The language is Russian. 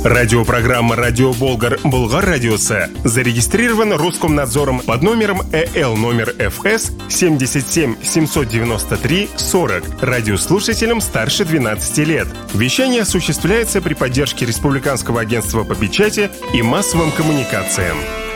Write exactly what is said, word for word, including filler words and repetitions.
Радиопрограмма «Радио Болгар» Болгар Радиосы зарегистрирован Роскомнадзором под номером Э Л номер Ф С семьдесят семь семьсот девяносто три сорок радиослушателям старше двенадцати лет. Вещание осуществляется при поддержке Республиканского агентства по печати и массовым коммуникациям.